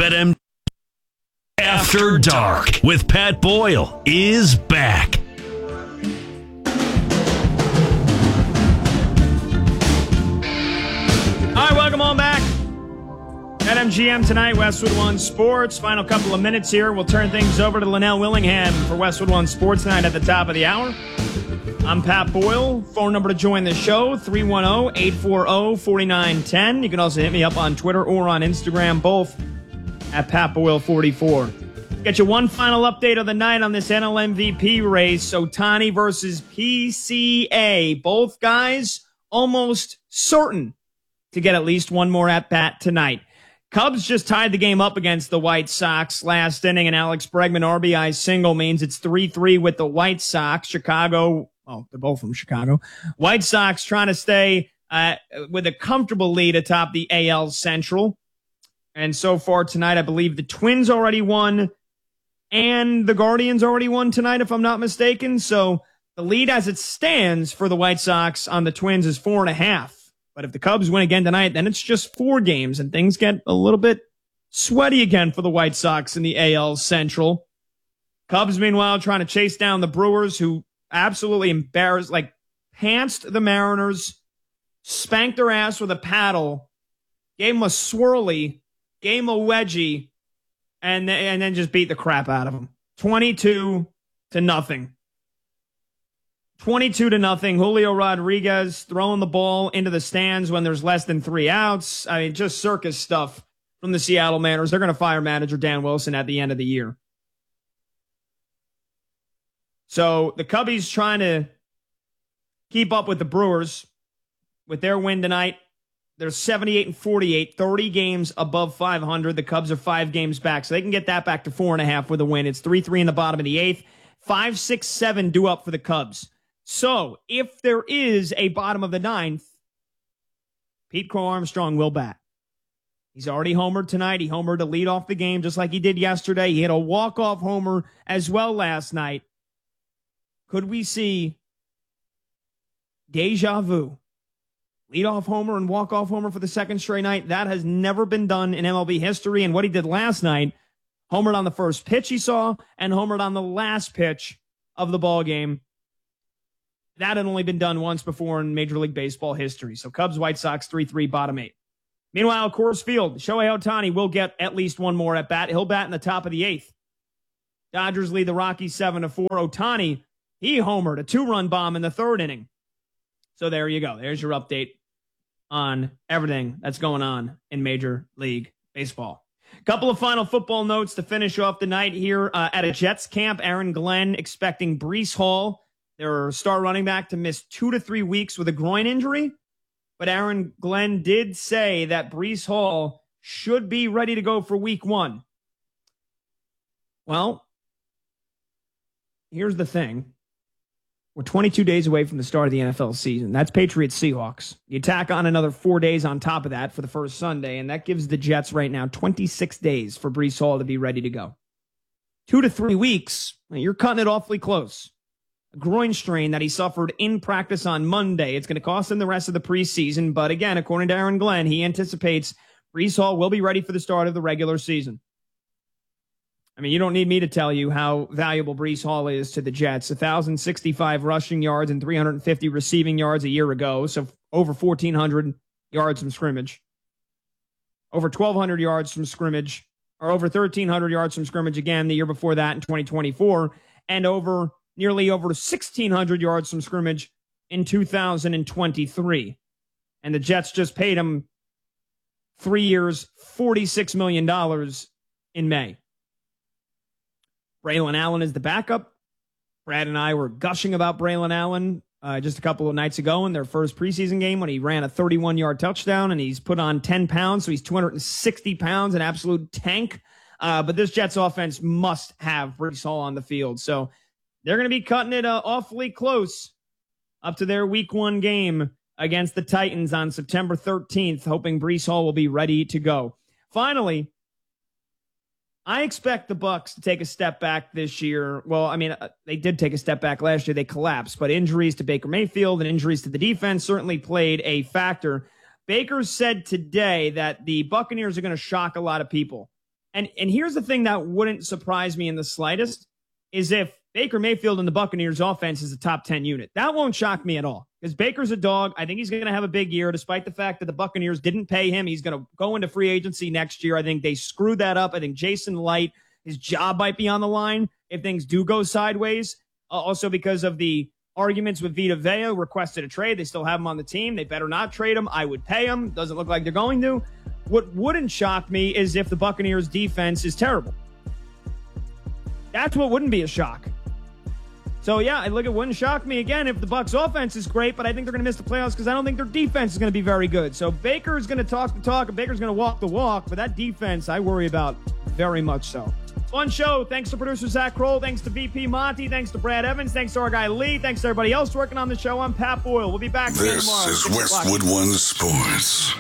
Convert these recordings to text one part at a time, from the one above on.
BetMGM After Dark with Pat Boyle is back. All right, welcome on back. BetMGM tonight, Westwood One Sports. Final couple of minutes here. We'll turn things over to Linnell Willingham for Westwood One Sports tonight at the top of the hour. I'm Pat Boyle. Phone number to join the show, 310-840-4910. You can also hit me up on Twitter or on Instagram, both at Pat Boyle44. Get you one final update of the night on this NL MVP race. Ohtani versus PCA. Both guys almost certain to get at least one more at-bat tonight. Cubs just tied the game up against the White Sox last inning, and Alex Bregman RBI single means it's 3-3 with the White Sox. Chicago, they're both from Chicago. White Sox trying to stay with a comfortable lead atop the AL Central. And so far tonight, I believe the Twins already won, and the Guardians already won tonight, if I'm not mistaken. So the lead as it stands for the White Sox on the Twins is 4.5. But if the Cubs win again tonight, then it's just 4 games, and things get a little bit sweaty again for the White Sox in the AL Central. Cubs, meanwhile, trying to chase down the Brewers, who absolutely pantsed the Mariners, spanked their ass with a paddle, gave them a swirly, gave them a wedgie, and then just beat the crap out of them. 22-0. 22-0. Julio Rodriguez throwing the ball into the stands when there's less than 3 outs. I mean, just circus stuff from the Seattle Mariners. They're going to fire manager Dan Wilson at the end of the year. So the Cubbies trying to keep up with the Brewers with their win tonight. They're 78-48, 30 games above 500. The Cubs are 5 games back, so they can get that back to 4.5 with a win. It's 3-3 in the bottom of the 8th. 5-6-7 due up for the Cubs. So, if there is a bottom of the 9th, Pete Crow Armstrong will bat. He's already homered tonight. He homered to lead off the game just like he did yesterday. He had a walk-off homer as well last night. Could we see deja vu? Lead-off homer and walk-off homer for the second straight night. That has never been done in MLB history. And what he did last night, homered on the first pitch he saw and homered on the last pitch of the ball game. That had only been done once before in Major League Baseball history. So Cubs, White Sox, 3-3, bottom 8. Meanwhile, Coors Field, Shohei Ohtani will get at least one more at bat. He'll bat in the top of the 8th. Dodgers lead the Rockies 7-4. Ohtani, he homered a 2-run bomb in the 3rd inning. So there you go. There's your update on everything that's going on in Major League Baseball. Couple of final football notes to finish off the night here at a Jets camp. Aaron Glenn expecting Breece Hall, their star running back, to miss 2 to 3 weeks with a groin injury. But Aaron Glenn did say that Breece Hall should be ready to go for week 1. Well, here's the thing. We're 22 days away from the start of the NFL season. That's Patriots-Seahawks. You tack on another 4 days on top of that for the first Sunday, and that gives the Jets right now 26 days for Breece Hall to be ready to go. 2 to 3 weeks, you're cutting it awfully close. A groin strain that he suffered in practice on Monday. It's going to cost him the rest of the preseason, but again, according to Aaron Glenn, he anticipates Breece Hall will be ready for the start of the regular season. I mean, you don't need me to tell you how valuable Breece Hall is to the Jets. 1,065 rushing yards and 350 receiving yards a year ago, so over 1,400 yards from scrimmage. Over 1,200 yards from scrimmage, or over 1,300 yards from scrimmage again the year before that in 2024, and nearly over 1,600 yards from scrimmage in 2023. And the Jets just paid him 3 years, $46 million in May. Braylon Allen is the backup. Brad and I were gushing about Braylon Allen just a couple of nights ago in their first preseason game when he ran a 31-yard touchdown, and he's put on 10 pounds, so he's 260 pounds, an absolute tank. But this Jets offense must have Breece Hall on the field. So they're going to be cutting it awfully close up to their week 1 game against the Titans on September 13th, hoping Breece Hall will be ready to go. Finally, I expect the Bucs to take a step back this year. Well, I mean, they did take a step back last year. They collapsed, but injuries to Baker Mayfield and injuries to the defense certainly played a factor. Baker said today that the Buccaneers are going to shock a lot of people. And here's the thing that wouldn't surprise me in the slightest is if Baker Mayfield and the Buccaneers offense is a top 10 unit. That won't shock me at all because Baker's a dog. I think he's going to have a big year despite the fact that the Buccaneers didn't pay him. He's going to go into free agency next year. I think they screwed that up. I think Jason Light, his job might be on the line if things do go sideways. Also because of the arguments with Vita Vea, requested a trade. They still have him on the team. They better not trade him. I would pay him. Doesn't look like they're going to. What wouldn't shock me is if the Buccaneers defense is terrible. That's what wouldn't be a shock. So, yeah, it wouldn't shock me again if the Bucs offense is great, but I think they're going to miss the playoffs because I don't think their defense is going to be very good. So Baker is going to talk the talk, and Baker's going to walk the walk, but that defense I worry about very much so. Fun show. Thanks to producer Zach Kroll. Thanks to VP Monty. Thanks to Brad Evans. Thanks to our guy Lee. Thanks to everybody else working on the show. I'm Pat Boyle. We'll be back again tomorrow. This is Westwood One Sports.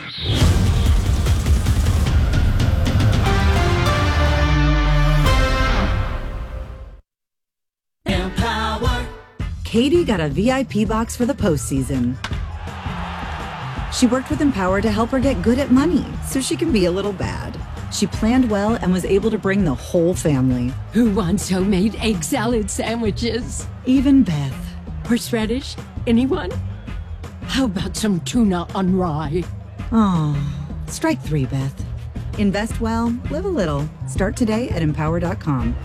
Katie got a VIP box for the postseason. She worked with Empower to help her get good at money so she can be a little bad. She planned well and was able to bring the whole family. Who wants homemade egg salad sandwiches? Even Beth. Horseradish? Anyone? How about some tuna on rye? Oh, strike 3, Beth. Invest well, live a little. Start today at Empower.com.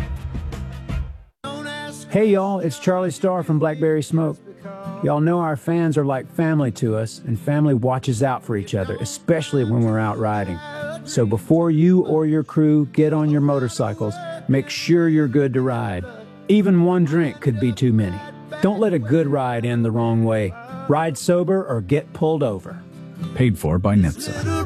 Hey y'all, it's Charlie Starr from Blackberry Smoke. Y'all know our fans are like family to us, and family watches out for each other, especially when we're out riding. So before you or your crew get on your motorcycles, make sure you're good to ride. Even one drink could be too many. Don't let a good ride end the wrong way. Ride sober or get pulled over. Paid for by NHTSA.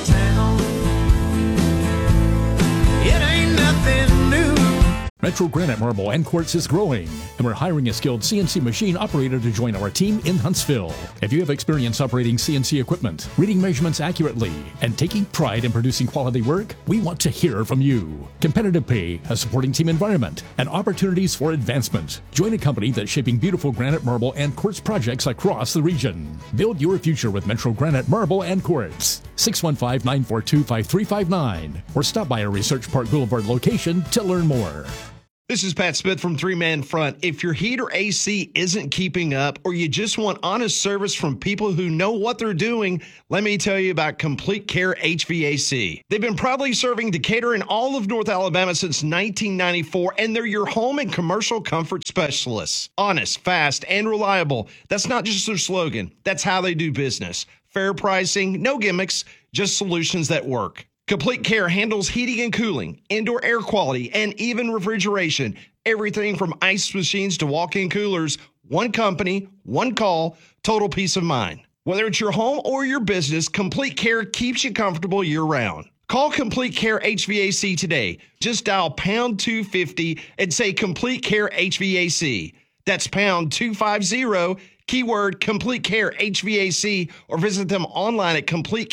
Metro Granite Marble and Quartz is growing, and we're hiring a skilled CNC machine operator to join our team in Huntsville. If you have experience operating CNC equipment, reading measurements accurately, and taking pride in producing quality work, we want to hear from you. Competitive pay, a supporting team environment, and opportunities for advancement. Join a company that's shaping beautiful granite, marble, and quartz projects across the region. Build your future with Metro Granite Marble and Quartz. 615-942-5359, or stop by our Research Park Boulevard location to learn more. This is Pat Smith from Three Man Front. If your heat or AC isn't keeping up, or you just want honest service from people who know what they're doing, let me tell you about Complete Care HVAC. They've been proudly serving Decatur and all of North Alabama since 1994, and they're your home and commercial comfort specialists. Honest, fast, and reliable. That's not just their slogan. That's how they do business. Fair pricing, no gimmicks, just solutions that work. Complete Care handles heating and cooling, indoor air quality, and even refrigeration. Everything from ice machines to walk-in coolers. One company, one call, total peace of mind. Whether it's your home or your business, Complete Care keeps you comfortable year-round. Call Complete Care HVAC today. Just dial pound 250 and say Complete Care HVAC. That's pound 250, keyword Complete Care HVAC, or visit them online at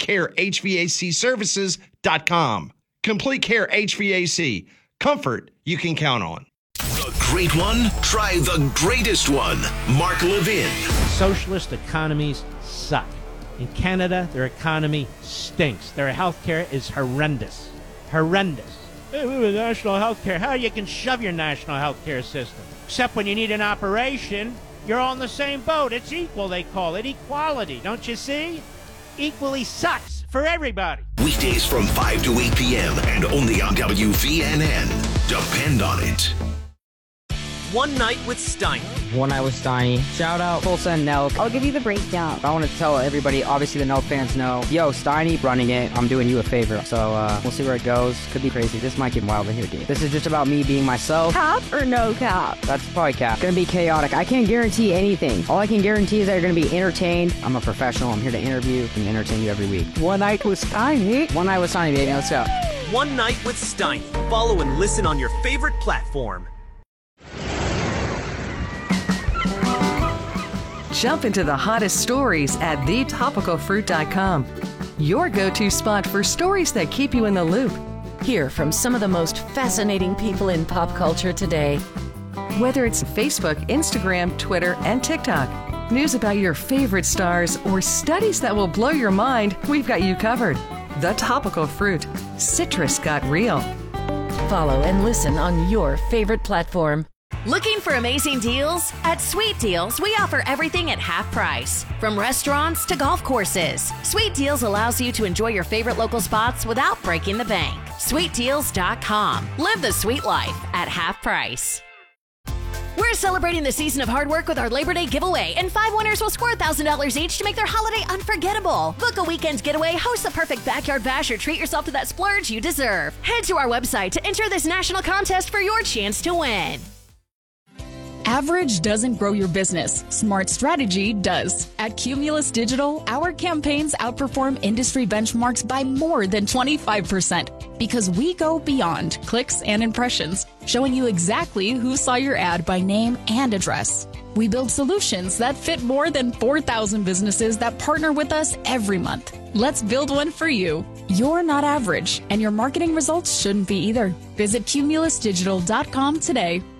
CompleteCareHVACservices.com. Complete Care HVAC. Comfort you can count on. The great one? Try the greatest one. Mark Levin. Socialist economies suck. In Canada, their economy stinks. Their healthcare is horrendous. Horrendous. National healthcare. How you can shove your national healthcare system? Except when you need an operation, you're all in the same boat. It's equal, they call it. Equality, don't you see? Equally sucks for everybody. Weekdays from 5 to 8 p.m. and only on WVNN. Depend on it. One Night with Steiny. One Night with Steiny. Shout out Tulsa and Nelk. I'll give you the breakdown. I want to tell everybody, obviously the Nelk fans know, yo, Steiny running it. I'm doing you a favor. So we'll see where it goes. Could be crazy. This might get wild in here, dude. This is just about me being myself. Cap or no cap? That's probably cap. Gonna be chaotic. I can't guarantee anything. All I can guarantee is that you're gonna be entertained. I'm a professional. I'm here to interview and entertain you every week. One Night with Steiny. One Night with Steiny, baby. Let's go. One Night with Steiny. Follow and listen on your favorite platform. Jump into the hottest stories at thetopicalfruit.com. Your go-to spot for stories that keep you in the loop. Hear from some of the most fascinating people in pop culture today. Whether it's Facebook, Instagram, Twitter, and TikTok, news about your favorite stars, or studies that will blow your mind, we've got you covered. The Topical Fruit. Citrus got real. Follow and listen on your favorite platform. Looking for amazing deals? At Sweet Deals, we offer everything at half price. From restaurants to golf courses, Sweet Deals allows you to enjoy your favorite local spots without breaking the bank. SweetDeals.com. Live the sweet life at half price. We're celebrating the season of hard work with our Labor Day giveaway, and 5 winners will score $1,000 each to make their holiday unforgettable. Book a weekend getaway, host the perfect backyard bash, or treat yourself to that splurge you deserve. Head to our website to enter this national contest for your chance to win. Average doesn't grow your business. Smart strategy does. At Cumulus Digital, our campaigns outperform industry benchmarks by more than 25% because we go beyond clicks and impressions, showing you exactly who saw your ad by name and address. We build solutions that fit more than 4,000 businesses that partner with us every month. Let's build one for you. You're not average, and your marketing results shouldn't be either. Visit cumulusdigital.com today.